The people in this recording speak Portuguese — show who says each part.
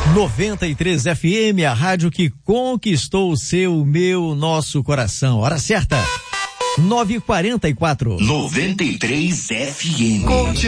Speaker 1: 93 FM, a rádio que conquistou o seu, meu, nosso coração. Hora certa, 9h44.
Speaker 2: 93 FM.